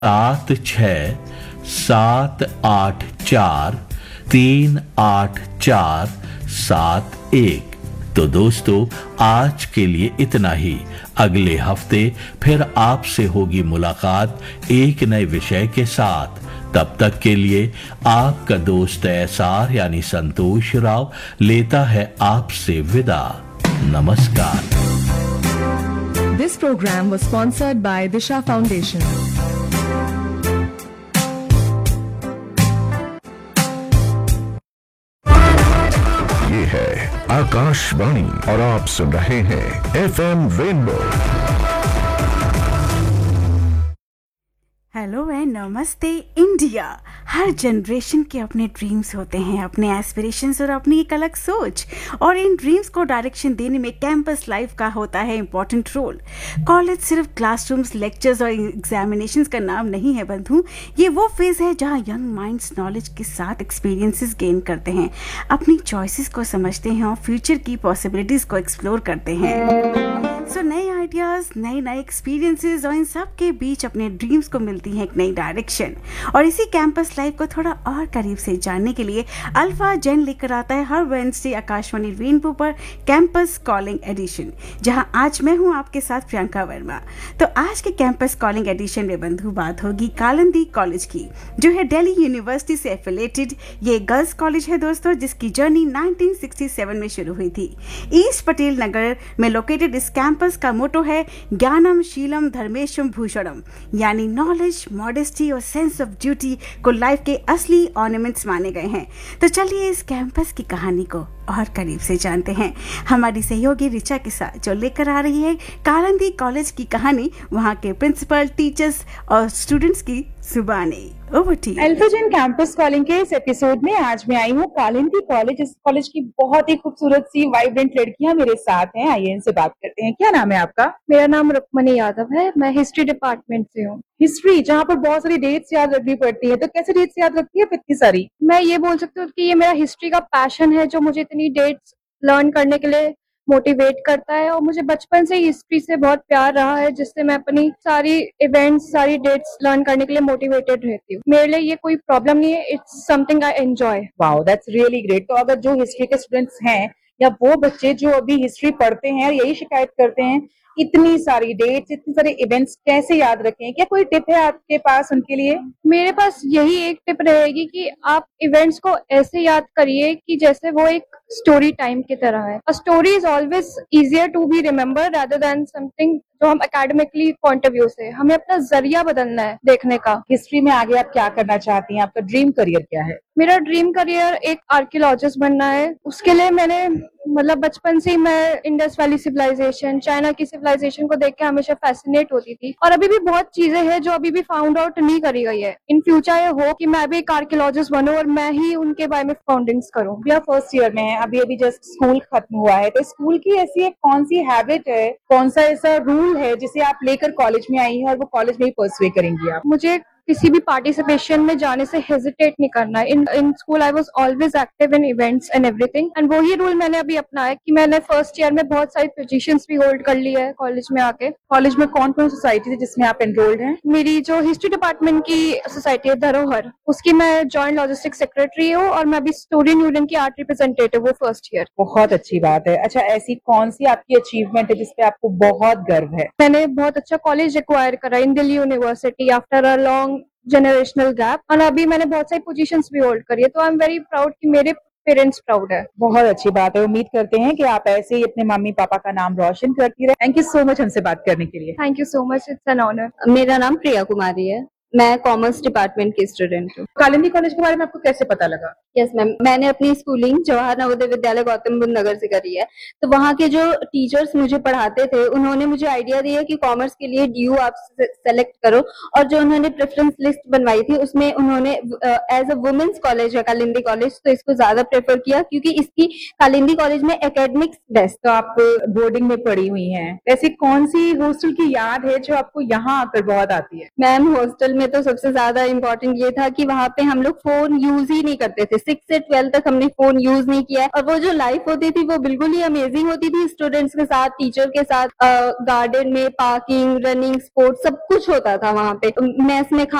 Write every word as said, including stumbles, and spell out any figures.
सात छ सात आठ चार तीन आठ चार सात एक। तो दोस्तों, आज के लिए इतना ही। अगले हफ्ते फिर आपसे होगी मुलाकात एक नए विषय के साथ। तब तक के लिए आपका दोस्त एसआर यानी संतोष राव लेता है आपसे विदा। नमस्कार। This program was sponsored by Disha Foundation. ये है आकाशवाणी और आप सुन रहे हैं एफएम रेनबो। हेलो एंड नमस्ते इंडिया। हर जनरेशन के अपने ड्रीम्स होते हैं, अपने एस्पिरेशंस और अपनी एक अलग सोच, और इन ड्रीम्स को डायरेक्शन देने में कैंपस लाइफ का होता है इम्पोर्टेंट रोल। कॉलेज सिर्फ क्लासरूम्स, लेक्चर्स और एग्जामिनेशंस का नाम नहीं है बंधु, ये वो फेज है जहां यंग माइंड्स नॉलेज के साथ एक्सपीरियंसेस गेन करते हैं, अपनी चॉइसेस को समझते हैं और फ्यूचर की पॉसिबिलिटीज को एक्सप्लोर करते हैं। सो so, नए आइडियाज, नए नए एक्सपीरियंसेस और इन सब के बीच अपने ड्रीम्स को मिलती है एक नई डायरेक्शन। और इसी कैंपस लाइफ को थोड़ा और करीब से जानने के लिए अल्फा जेन लेकर आता है हर वेडनेसडे आकाशवाणी रेनबो पर कैंपस कॉलिंग एडिशन, जहां आज मैं हूं आपके साथ प्रियंका वर्मा। तो आज के कैंपस कॉलिंग एडिशन में बंधु बात होगी कालिंदी कॉलेज की, जो है दिल्ली यूनिवर्सिटी से एफिलेटेड। ये गर्ल्स कॉलेज है दोस्तों, जिसकी जर्नी नाइनटीन सिक्सटी सेवन में शुरू हुई थी। ईस्ट पटेल नगर में लोकेटेड इस कैंपस का मोटो है ज्ञानम शीलम धर्मेशम भूषणम, यानी नॉलेज, मॉडेस्टी और सेंस ऑफ ड्यूटी को लाइफ के असली ऑर्नामेंट्स माने गए हैं। तो चलिए इस कैंपस की कहानी को और करीब से जानते हैं हमारी सहयोगी रिचा के साथ, जो लेकर आ रही है कालिंदी कॉलेज की कहानी, वहां के प्रिंसिपल, टीचर्स और स्टूडेंट्स की जुबानी। Over to you. Alpha gen campus calling के इस एपिसोड में आज मैं आई हूँ कालिंदी कॉलेज। इस कॉलेज की बहुत ही खूबसूरत सी वाइब्रेंट लड़कियां मेरे साथ हैं। आइए इनसे बात करते हैं। क्या नाम है आपका? मेरा नाम रुक्मणी यादव है, मैं हिस्ट्री डिपार्टमेंट से हूँ। हिस्ट्री, जहाँ पर बहुत सारी डेट्स याद रखनी पड़ती है, तो कैसे डेट्स याद रखती है इतनी सारी? मैं ये बोल सकती हूँ कि ये मेरा हिस्ट्री का पैशन है, जो मुझे इतनी डेट्स लर्न करने के लिए मोटिवेट करता है। और मुझे बचपन से ही हिस्ट्री से बहुत प्यार रहा है, जिससे मैं अपनी सारी इवेंट्स, सारी डेट्स लर्न करने के लिए मोटिवेटेड रहती हूँ। मेरे लिए ये कोई प्रॉब्लम नहीं है, it's something I enjoy. Wow, that's really great. तो अगर जो हिस्ट्री के स्टूडेंट्स हैं या वो बच्चे जो अभी हिस्ट्री पढ़ते हैं और यही शिकायत करते हैं इतनी सारी डेट्स, इतने सारे इवेंट्स कैसे याद रखें, क्या कोई टिप है आपके पास उनके लिए? मेरे पास यही एक टिप रहेगी कि आप इवेंट्स को ऐसे याद करिए कि जैसे वो एक स्टोरी टाइम की तरह है। A story is always easier to be remember rather than something जो हम एकेडमिकली पॉइंट ऑफ व्यू से, हमें अपना जरिया बदलना है देखने का। हिस्ट्री में आगे आप क्या करना चाहती हैं? आपका ड्रीम करियर क्या है? मेरा ड्रीम करियर एक आर्कियोलॉजिस्ट बनना है। उसके लिए मैंने मतलब बचपन से ही मैं इंडस वैली सिविलाइजेशन, चाइना की सिविलाइजेशन को देख के हमेशा फैसिनेट होती थी। और अभी भी बहुत चीजें हैं जो अभी भी फाउंड आउट नहीं करी गई है। इन फ्यूचर ये हो कि मैं भी एक आर्कियोलॉजिस्ट बनूं और मैं ही उनके बारे में फाउंडिंग्स करूं। भैया फर्स्ट ईयर में है, अभी अभी जस्ट स्कूल खत्म हुआ है, तो स्कूल की ऐसी एक कौन सी हैबिट है, कौन सा ऐसा रूल है जिसे आप लेकर कॉलेज में आई हैं और वो कॉलेज में ही परस्वे करेंगी आप? मुझे किसी भी पार्टिसिपेशन में जाने से हेजिटेट नहीं करना है। इन in school I was always active in events and everything, and वही रूल मैंने अभी अपनाया कि मैंने फर्स्ट ईयर में बहुत सारी पोजीशंस भी होल्ड कर ली है कॉलेज में आके। कॉलेज में कौन कौन सोसाइटी है जिसमें आप एनरोल्ड हैं? मेरी जो हिस्ट्री डिपार्टमेंट की सोसाइटी है धरोहर, उसकी मैं जॉइंट लॉजिस्टिक सेक्रेटरी हूँ, और मैं अभी स्टूडेंट यूनियन की आर्ट रिप्रेजेंटेटिव हूँ फर्स्ट ईयर। बहुत अच्छी बात है। अच्छा, ऐसी कौन सी आपकी अचीवमेंट है जिसपे आपको बहुत गर्व है? मैंने बहुत अच्छा कॉलेज एक्वायर करा इन Delhi university after a long generational gap, और अभी मैंने बहुत सारी पोजीशंस भी होल्ड करी है। तो आई एम वेरी प्राउड कि मेरे पेरेंट्स प्राउड है। बहुत अच्छी बात है। उम्मीद करते हैं कि आप ऐसे ही अपने मम्मी पापा का नाम रोशन करती रहे। थैंक यू सो मच हमसे बात करने के लिए। Thank you so much, it's an honour. मेरा नाम प्रिया कुमारी है, मैं कॉमर्स डिपार्टमेंट की स्टूडेंट हूँ। कालिंदी कॉलेज के बारे में आपको कैसे पता लगा? यस मैम, मैंने अपनी स्कूलिंग जवाहर नवोदय विद्यालय गौतम बुद्ध नगर से करी है। तो वहाँ के जो टीचर्स मुझे पढ़ाते थे, उन्होंने मुझे आइडिया दिया कि कॉमर्स के लिए डी यू आप सेलेक्ट करो, और जो उन्होंने प्रेफरेंस लिस्ट बनवाई थी उसमें उन्होंने एज अ वुमेन्स कॉलेज है कालिंदी कॉलेज, तो इसको ज्यादा प्रेफर किया क्योंकि इसकी कालिंदी कॉलेज में एकेडमिक्स बेस्ट। तो आप बोर्डिंग में पढ़ी हुई हैं, ऐसी कौन सी हॉस्टल की याद है जो आपको यहाँ आकर बहुत आती है? मैम, हॉस्टल में तो सबसे ज्यादा इम्पोर्टेंट ये था कि वहाँ पे हम लोग फोन यूज ही नहीं करते थे। सिक्स से ट्वेल्थ तक हमने फोन यूज नहीं किया है और वो जो लाइफ होती थी वो बिल्कुल ही अमेजिंग होती थी। स्टूडेंट्स के साथ, टीचर के साथ, गार्डन में पार्किंग, रनिंग, स्पोर्ट्स सब कुछ होता था वहाँ पे। मेस में